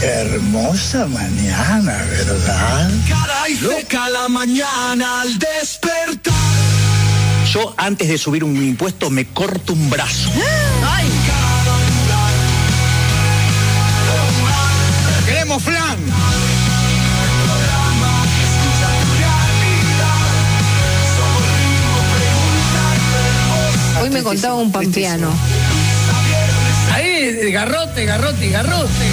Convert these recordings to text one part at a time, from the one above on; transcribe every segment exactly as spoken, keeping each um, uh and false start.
Hermosa mañana, ¿verdad? Caray, seca la mañana al despertar. Yo antes de subir un impuesto me corto un brazo. ¡Ay! ¡Queremos flan! Hoy me contaba un pampeano. Ahí, garrote, garrote, garrote.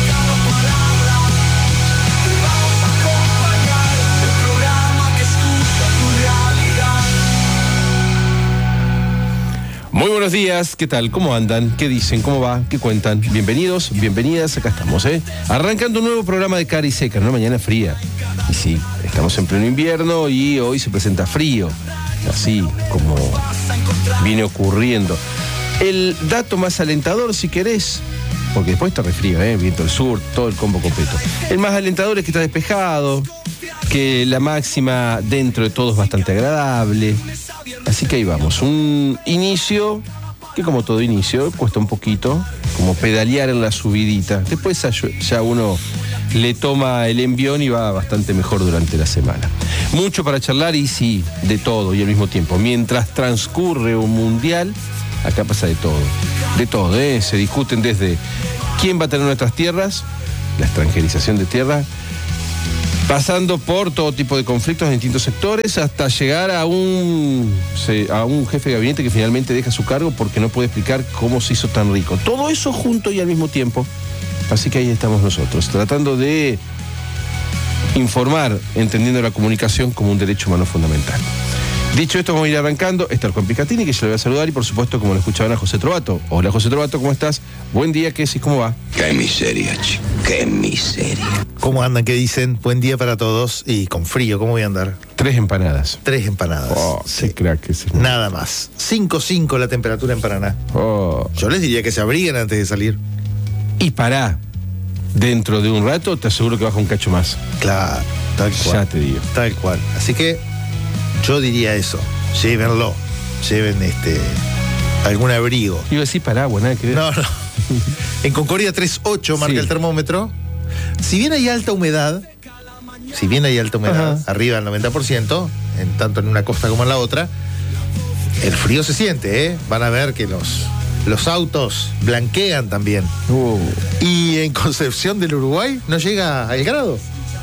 Muy buenos días, ¿qué tal? ¿Cómo andan? ¿Qué dicen? ¿Cómo va? ¿Qué cuentan? Bienvenidos, bienvenidas, acá estamos, ¿eh? Arrancando un nuevo programa de Cara y Seca, una mañana fría. Y sí, estamos en pleno invierno y hoy se presenta frío, así como viene ocurriendo. El dato más alentador, si querés, porque después está refrío, ¿eh? Viento del sur, todo el combo completo. El más alentador es que está despejado, que la máxima dentro de todo es bastante agradable. Así que ahí vamos, un inicio que como todo inicio cuesta un poquito, como pedalear en la subidita. Después ya uno le toma el envión y va bastante mejor durante la semana. Mucho para charlar y sí, de todo y al mismo tiempo. Mientras transcurre un mundial, acá pasa de todo, de todo, ¿eh? Se discuten desde quién va a tener nuestras tierras, la extranjerización de tierra, pasando por todo tipo de conflictos en distintos sectores, hasta llegar a un, a un jefe de gabinete que finalmente deja su cargo porque no puede explicar cómo se hizo tan rico. Todo eso junto y al mismo tiempo. Así que ahí estamos nosotros, tratando de informar, entendiendo la comunicación como un derecho humano fundamental. Dicho esto, vamos a ir arrancando. Está el Juan Picatini, que yo le voy a saludar, y por supuesto, como lo escuchaban, a José Trovato. Hola, José Trovato, ¿cómo estás? Buen día, ¿qué decís? ¿Cómo va? Qué miseria, chico, qué miseria. ¿Cómo andan? ¿Qué dicen? Buen día para todos. Y con frío, ¿cómo voy a andar? Tres empanadas. Tres empanadas. Oh, sí. Qué crack ese. Nada más. cinco cinco la temperatura en Paraná. Oh. Yo les diría que se abriguen antes de salir. Y pará. Dentro de un rato te aseguro que baja un cacho más. Claro, tal cual. Ya te digo. Tal cual. Así que yo diría eso. Llévenlo. Lleven este algún abrigo. Iba a decir paraguas, nada que ver. No, no. En Concordia tres ocho marca Sí. el termómetro. Si bien hay alta humedad, si bien hay alta humedad, Ajá. arriba del noventa por ciento, en tanto en una costa como en la otra, el frío se siente, ¿eh? Van a ver que los, los autos blanquean también. Uh. Y en Concepción del Uruguay no llega al grado.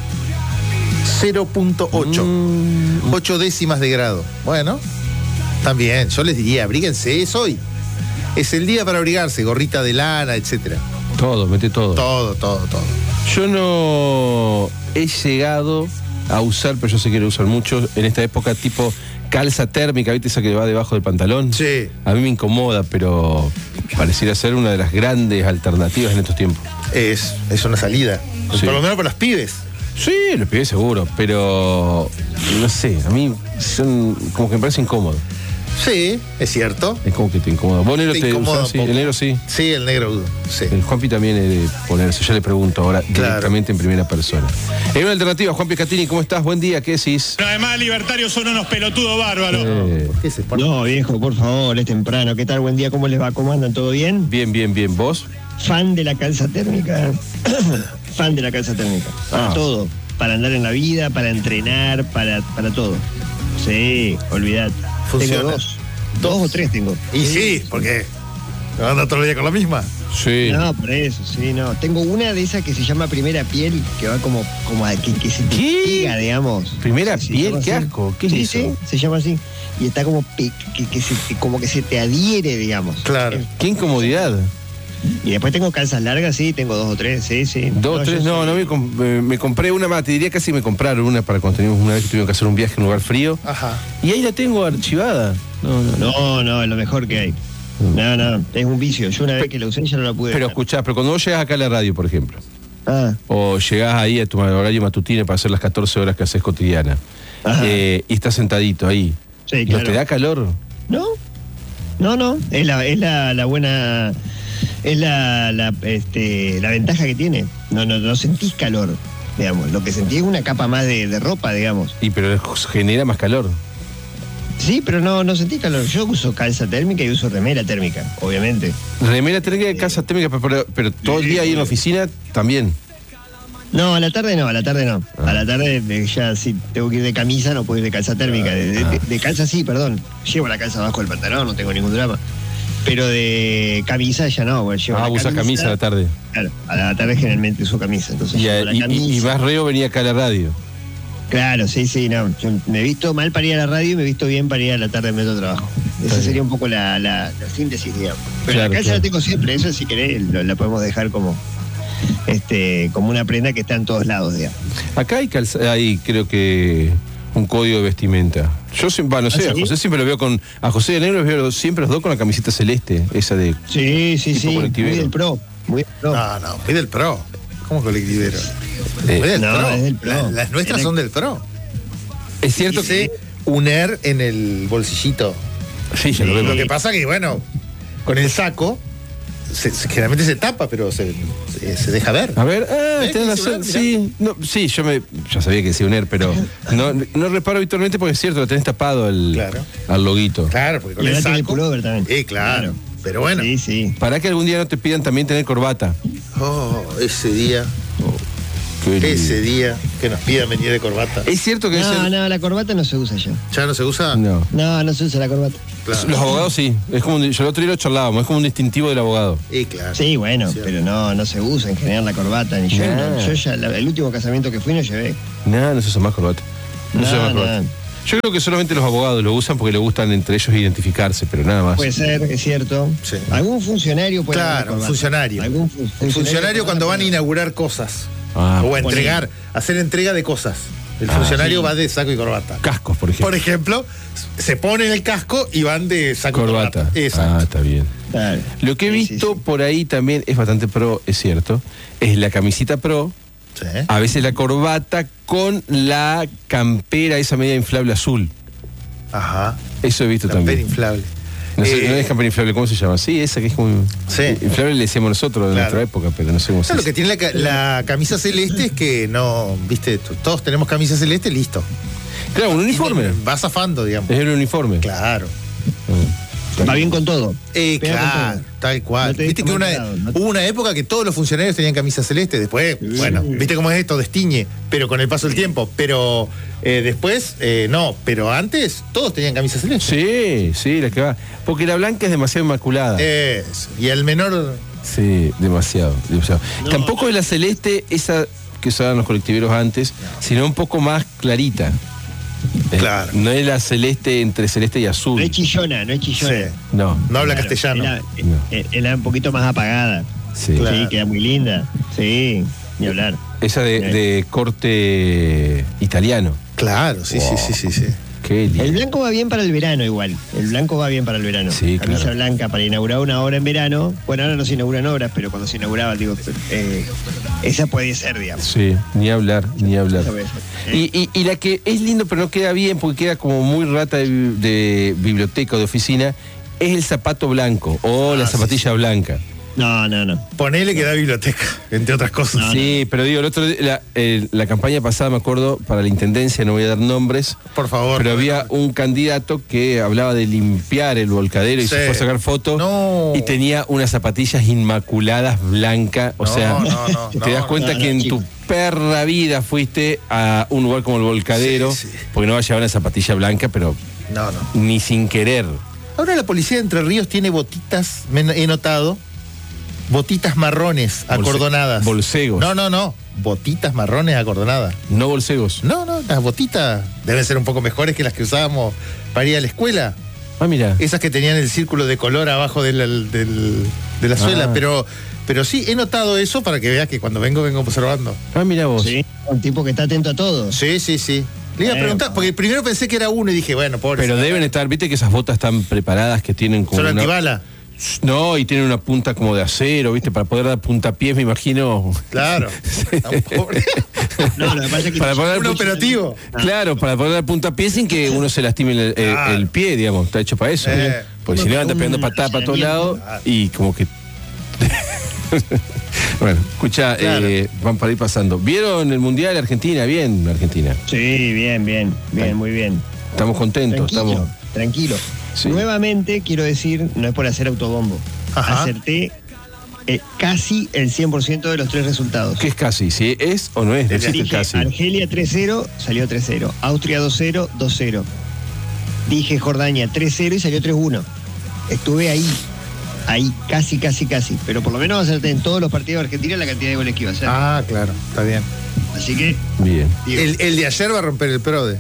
cero punto ocho. Mm. ocho décimas de grado. Bueno, también, yo les diría, abríguense, es hoy. Es el día para abrigarse, gorrita de lana, etcétera. Todo, mete todo. Todo, todo, todo. Yo no he llegado a usar, pero yo sé que lo usan mucho en esta época, tipo calza térmica, ¿viste? Esa que va debajo del pantalón. Sí. A mí me incomoda, pero pareciera ser una de las grandes alternativas en estos tiempos. Es, es una salida. Sí. Por lo menos para los pibes. Sí, los pibes seguro, pero no sé, a mí son como que me parece incómodo. Sí, es cierto. Es como que te incomoda. ¿Vos, negro, Te te incomoda usás? Sí, un poco. el negro sí. Sí, el negro, sí. El Juanpi también es de ponerse, ya le pregunto ahora Claro. directamente en primera persona. Hay una alternativa, Juan Picatini, ¿cómo estás? Buen día, ¿qué decís? Pero además libertarios son unos pelotudos bárbaros. Eh, ¿Qué se pone? No, viejo, por favor, es temprano. ¿Qué tal? Buen día, ¿cómo les va? ¿Cómo andan? ¿Todo bien? bien, bien, bien. ¿Vos? Fan de la calza térmica. Fan de la calza térmica. Para Ah. todo. Para andar en la vida, para entrenar, para, para todo. Sí, olvidad. Funciona. Tengo dos. Dos o tres tengo. Y sí, porque no anda todo el día con la misma. Sí. No, por eso, sí, no. Tengo una de esas que se llama primera piel, que va como, como a que, que se te ¿Qué? pega, digamos. Primera Se piel, llama qué así. asco, ¿qué es sí, eso? Sí, se llama así. Y está como pe- que, que se, como que se te adhiere, digamos. Claro. Qué incomodidad. Y después tengo calzas largas, sí, tengo dos o tres, sí, sí. Dos, No, tres, yo no, soy- no, me, com- me, me compré una más, te diría casi me compraron una para cuando teníamos una vez que tuvimos que hacer un viaje en un lugar frío. Ajá. Y ahí la tengo archivada. No, no, no. No, no, es lo mejor que hay. No, no, es un vicio. Yo una vez que la usé ya no la pude Pero dejar. escuchás, pero cuando vos llegás acá a la radio, por ejemplo, Ah, o llegás ahí a tu horario matutino para hacer las catorce horas que haces cotidiana, Ajá. eh, y estás sentadito ahí, sí, ¿no claro. te da calor? No, no, no. Es la, es la, la buena. Es la, la, este, la ventaja que tiene. No, no, no sentís calor, digamos. Lo que sentís es una capa más de, de ropa, digamos. Y pero genera más calor. Sí, pero no, no sentís calor. Yo uso calza térmica y uso remera térmica, obviamente. Remera térmica, casa térmica, pero, pero todo el día ahí en la oficina también. No, a la tarde no, a la tarde no. Ah. A la tarde eh, ya si tengo que ir de camisa, no puedo ir de calza térmica. De, de, de, de calza sí, perdón. Llevo la calza abajo del pantalón, no tengo ningún drama. Pero de camisa ya no, bueno, llevo Ah, la usa camisa a la tarde. Claro, a la tarde generalmente uso camisa. Entonces Y, llevo la y, camisa. y, y más reo venía acá a la radio. Claro, sí, sí, no. Yo me he visto mal para ir a la radio y me he visto bien para ir a la tarde en metro trabajo. Esa sería un poco la, la, la síntesis, digamos. Pero Claro, la calza claro. la tengo siempre, eso si querés lo, la podemos dejar como este como una prenda que está en todos lados, digamos. Acá hay, calza, hay creo que un código de vestimenta. Yo siempre, no sé, ¿Ah, a sí? José siempre lo veo con, a José de Negro los veo siempre los dos con la camiseta celeste, esa de Sí, sí, tipo sí, muy colectivero. del pro, muy del pro. No, no, muy del pro. ¿Cómo colectivero? Eh, Muy del no, pro. es del pro. La- las nuestras Era- son del pro. Es cierto Dice que uner en el bolsillito. sí, ya lo Lo vemos. que pasa que, bueno, con el saco, se- se- generalmente se tapa, pero se, se, se deja ver. A ver, ah, ¿Ves? tenés Dice razón, Uner, sí, no, sí, yo me, ya sabía que decía UNER, pero no, no reparo habitualmente porque es cierto, lo tenés tapado al, Claro. al loguito. Claro, porque con Y el ahora tiene saco. pullover también. Eh, claro. Pero bueno. Sí, sí. Para que algún día no te pidan también tener corbata. Oh, ese día, Qué lindo. ese día que nos pidan venir de corbata. Es cierto que No, es el- no, la corbata no se usa ya. ¿Ya no se usa? no. No, no se usa la corbata. Claro. Los abogados sí, es como un, yo el otro día lo charlábamos, es como un distintivo del abogado. Eh, claro. Sí, bueno, Cierto. pero no, no se usa en general la corbata. Ni yo, Nah. no, yo ya, la- el último casamiento que fui no llevé. Nada, no se usa más corbata. No, se usa No, más corbata. no. Yo creo que solamente los abogados lo usan porque le gustan entre ellos identificarse, pero nada más. Puede ser, es cierto. Sí. Algún funcionario puede Claro, andar con corbata. funcionario. Algún fu- El funcionario cuando van a ir inaugurar cosas. Ah, o a entregar, hacer entrega de cosas. El Ah, funcionario sí. va de saco y corbata. cascos, por ejemplo. Por ejemplo, se ponen el casco y van de saco Corbata. y corbata. Ah, Exacto. está bien. Claro. Lo que he Sí, sí, visto sí. por ahí también es bastante pro, es cierto, es la camisita pro, Sí. a veces la corbata con la campera, esa media inflable azul. Ajá. Eso he visto Campera también. inflable. No, sé, Eh, no es campera inflable, ¿cómo se llama? Sí, esa que es como... Sí. Inflable le decíamos nosotros de Claro. nuestra época, pero no sé cómo se Lo que dice. tiene la, ca- la camisa celeste es que no, viste, t- todos tenemos camisa celeste, listo. Claro, un uniforme. Va zafando, digamos. Es el uniforme. Claro. Mm. Va bien con todo. Eh, Pega con claro, todo. tal cual. No te Viste deja que una, mal parado, no te- hubo una época que todos los funcionarios tenían camisa celeste, después, bueno, viste cómo es esto, destiñe, pero con el paso del tiempo. Pero eh, después, eh, no, pero antes todos tenían camisa celeste. Sí, sí, la que va. Porque la blanca es demasiado inmaculada. Es, y el menor, Sí, demasiado. demasiado. No. Tampoco es la celeste, esa que usaban los colectiveros antes, sino un poco más clarita. Eh, Claro. No es la celeste entre celeste y azul. No es chillona, no es chillona. Sí. No. no habla Claro, castellano. Era, No. eh, era un poquito más apagada. Sí. Claro. Sí, queda muy linda. Sí, ni hablar. Esa de, de corte italiano. Claro, sí, Wow. sí, sí, sí, sí. Qué El lindo. blanco va bien para el verano igual. El blanco va bien para el verano. Sí, Camisa claro. blanca para inaugurar una obra en verano. Bueno, ahora no se inauguran obras, pero cuando se inauguraba, digo, eh, esa puede ser, digamos. Sí, ni hablar, ni hablar. Esa puede ser. Y, y- y la que es lindo pero no queda bien porque queda como muy rata de, bi- de biblioteca o de oficina es el zapato blanco o Ah, la sí, zapatilla blanca. No, no, no. Ponele que da biblioteca, entre otras cosas. No, Sí, pero digo, el otro día, la, el- la campaña pasada, me acuerdo, para la intendencia, no voy a dar nombres, Por favor. pero había un candidato que hablaba de limpiar el volcadero y Sí. se fue a sacar fotos No. y tenía unas zapatillas inmaculadas blancas. O No, sea, no, no, te no, das cuenta no, que no, en chico. tu perra vida fuiste a un lugar como el volcadero, Sí, sí. porque no va a llevar una zapatilla blanca, pero No, no. ni sin querer. Ahora la policía de Entre Ríos tiene botitas, me he notado, botitas marrones Bolse- acordonadas. bolsegos. No, no, no. Botitas marrones acordonadas. No bolsegos. No, no, las botitas deben ser un poco mejores que las que usábamos para ir a la escuela. Ah, mira. Esas que tenían el círculo de color abajo del, del- de la suela. Ah. Pero, pero sí, he notado eso para que veas que cuando vengo, vengo observando. Ah, mira vos. Sí, un tipo que está atento a todo. Sí, sí, sí. Le iba a Eh, preguntar, porque primero pensé que era uno y dije, bueno, pobre. Pero deben estar, viste que esas botas están preparadas que tienen como Son una- antibala. No, y tienen una punta como de acero, viste, para poder dar puntapiés, me imagino. Claro. Tan pobre. No, lo que pasa es que Para poder dar Un punta- operativo. Claro, para poder dar puntapiés sin que uno se lastime el, el- Claro. el pie, digamos, está hecho para eso. Eh. Porque si no anda pegando patada para todos lados y como que. Bueno, escucha, Claro. eh, van para ir pasando. ¿Vieron el Mundial de Argentina? Bien, Argentina. Sí, bien, bien, bien, muy bien. Estamos contentos, Tranquilo, estamos. tranquilo. Sí. Nuevamente quiero decir, no es por hacer autobombo. Ajá. Acerté eh, casi el cien por ciento de los tres resultados. ¿Qué es casi? ¿Sí es o no es? No existe Dije casi. Argelia tres cero, salió tres cero. Austria dos cero, dos cero. Dije Jordania tres cero y salió tres uno. Estuve ahí, ahí, casi, casi, casi. Pero por lo menos va a ser en todos los partidos de Argentina la cantidad de goles que iba a hacer. Ah, claro, está bien. Así que, Bien. digo, El, el de ayer va a romper el PRODE.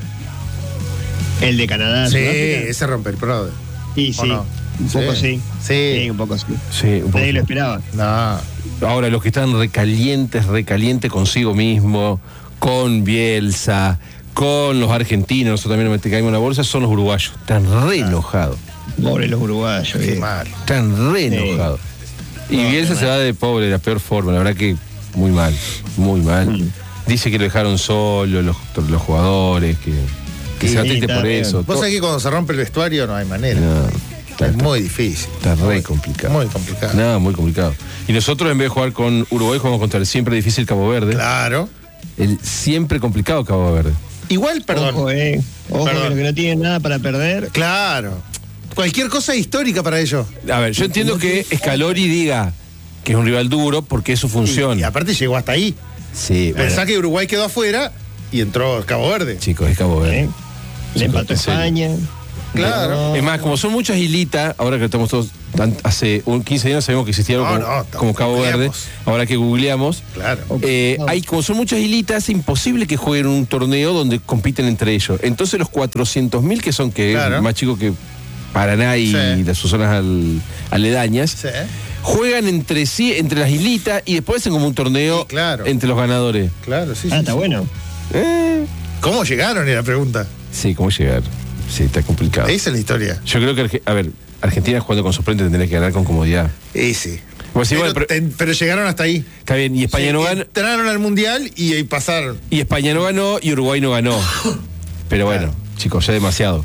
el de Canadá. Sí, Sudáfrica. ese rompe el PRODE. Sí, ¿O sí. no? Un poco sí. Sí. un poco sí. Sí, un poco. Nadie lo esperaba. No. Ahora, los que están recalientes, recalientes consigo mismo, con Bielsa, con los argentinos, nosotros también nos caímos en la bolsa, son los uruguayos. Están re enojados. Pobre los uruguayos. Qué eh. mal. Están re Sí. enojados. Y No, Bielsa qué se mal. va de pobre, de la peor forma, la verdad que muy mal, muy mal. Mm. Dice que lo dejaron solo los, los jugadores, que, que Sí, se va triste está por bien. eso. Vos sabés que cuando se rompe el vestuario no hay manera. No, está, es está- muy difícil. está re complicado. Muy complicado. No, muy complicado. Y nosotros en vez de jugar con Uruguay jugamos contra el siempre difícil Cabo Verde. Claro. El siempre complicado Cabo Verde. Igual, perdón. Ojo, eh. Ojo Perdón. que los que no tienen nada para perder. Claro. Cualquier cosa es histórica para ellos. A ver, yo entiendo que Scaloni diga que es un rival duro porque es su función. Y, y aparte llegó hasta ahí. Sí, bueno, Pensá que Uruguay quedó afuera y entró Cabo Verde. chicos, es Cabo Verde. eh. Le empató en serio. España. Claro. Es más, como son muchas islitas, ahora que estamos todos, tan- hace un quince años sabemos que existía algo No, como, no, como Cabo googleamos. Verde, ahora que googleamos, Claro. eh, hay, como son muchas islitas, es imposible que jueguen un torneo donde compiten entre ellos. Entonces los cuatrocientos mil que son, que Claro. es más chicos que Paraná y Sí. de sus zonas al- aledañas, Sí. juegan entre sí, entre las islitas, y después hacen como un torneo Sí, claro. entre los ganadores. Claro, sí, sí. Ah, está sí. bueno. Eh, ¿Cómo llegaron? Era la pregunta. sí, ¿cómo llegar? Sí, está complicado. Esa es la historia. Yo creo que, Arge- a ver, Argentina jugando con suplente tendría que ganar con comodidad. Ese. Pues sí, pero, bueno, pero- ten- pero llegaron hasta ahí. Está bien, y España Sí, no ganó, entraron al mundial y ahí pasaron. y España no ganó, y Uruguay no ganó. Pero bueno, chicos, ya demasiado.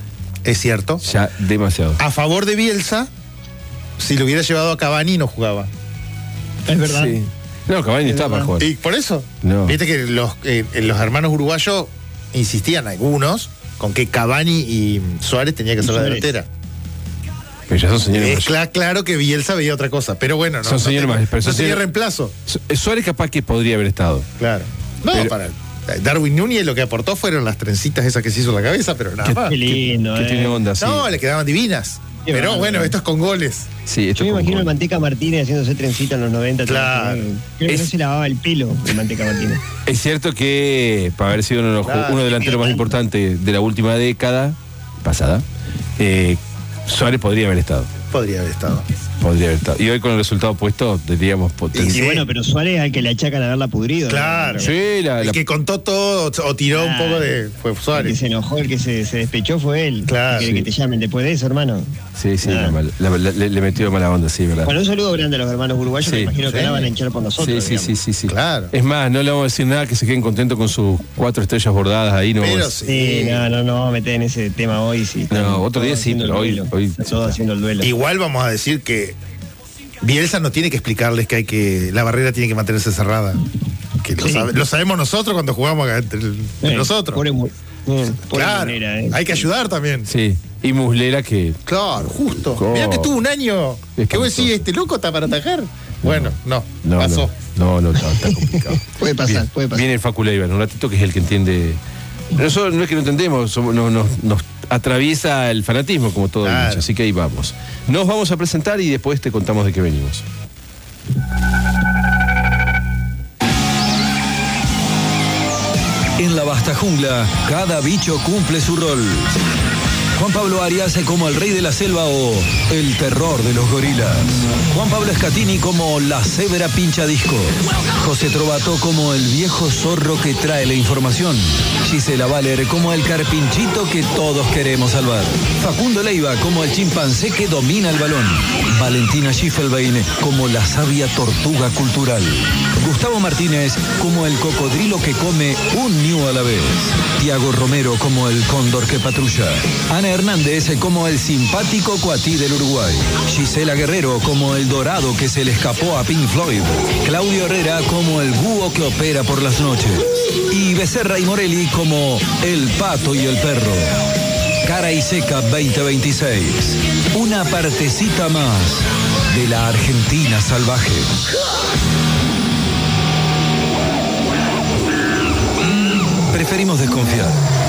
Es cierto. Ya demasiado. A favor de Bielsa, si lo hubiera llevado a Cavani no jugaba. Es verdad. Sí. No, Cavani no Es está para verdad. jugar. Y por eso. No. Viste que los, eh, los hermanos uruguayos insistían, algunos, con que Cavani y Suárez tenían que ser la Suárez. delantera. Pero ya son señores Es mayores. cla- claro que Bielsa veía otra cosa, pero bueno, no, Son no señores tenía- mayores, pero no son tenía señores- reemplazo. Su- Suárez capaz que podría haber estado. Claro. No, Pero- para Darwin Núñez lo que aportó fueron las trencitas esas que se hizo en la cabeza, pero nada más. Qué lindo, Que eh. tiene onda, sí. No, le quedaban divinas. Qué Pero bárbaro. bueno, esto es con goles. Sí, esto Yo me con imagino gol. el Manteca Martínez haciéndose trencita en los noventa. Claro. Creo que Es- no se lavaba el pelo el Manteca Martínez. Es cierto que para haber sido uno de los Claro, ju- uno de los delanteros más importantes de la última década pasada, eh, Suárez podría haber estado. Podría haber estado. Podría haber estado. Y hoy con el resultado puesto, diríamos Y potencia. sí. Y bueno, pero Suárez al que le achacan haberla pudrido. ¿no? Claro. Sí, la, El la- que contó todo o, o tiró un Claro. poco de. Fue El que Suárez. se enojó, el que se, se despechó fue él. Claro. ¿Quiere Sí. que te llamen después de eso, hermano? sí, sí, Ah. la mal- la- la- le, le metió mala onda, sí, ¿verdad? Bueno, un saludo grande a los hermanos uruguayos, Sí. me imagino que Sí. ahora van a hinchar por Sí, nosotros. sí, sí, sí, sí. Claro. Es más, no le vamos a decir nada, que se queden contentos con sus cuatro estrellas bordadas ahí. No, Pero vamos- sí. Sí, no, no, no vamos a meter en ese tema hoy. Sí, No, otro día sí, pero hoy- hoy- Todos haciendo el duelo. Igual vamos a decir que Bielsa no tiene que explicarles que hay que. La barrera tiene que mantenerse cerrada. Que lo, Sí. sabe- lo sabemos nosotros cuando jugamos acá entre, entre Eh, nosotros. Pobre, mu- eh, pobre Claro. Munera, eh. Hay que ayudar también. Sí, y Muslera que... Claro, justo. Oh. Mirá que estuvo un año. Es Que vos decís, espantoso. este loco está para atajar. Bueno, no. No, pasó. no, no, no, está, está complicado. Puede pasar, Bien, puede pasar. Viene el Facu Leiva en un ratito, que es el que entiende... Nosotros no es que no entendemos, somos- no- no- nos atraviesa el fanatismo como todo el Claro. hincha, así que ahí vamos. Nos vamos a presentar y después te contamos de qué venimos. En la vasta jungla, cada bicho cumple su rol. Juan Pablo Arias como el rey de la selva o el terror de los gorilas. Juan Pablo Escatini como la cebra pincha disco. José Trovato como el viejo zorro que trae la información. Gisela Valer como el carpinchito que todos queremos salvar. Facundo Leiva como el chimpancé que domina el balón. Valentina Schiffelbein como la sabia tortuga cultural. Gustavo Martínez como el cocodrilo que come un ñu a la vez. Tiago Romero como el cóndor que patrulla. Ana Hernández como el simpático cuatí del Uruguay. Gisela Guerrero como el dorado que se le escapó a Pink Floyd. Claudio Herrera como el búho que opera por las noches. Y Becerra y Morelli como el pato y el perro. Cara y Seca veinte veintiséis. Una partecita más de la Argentina salvaje. Preferimos desconfiar.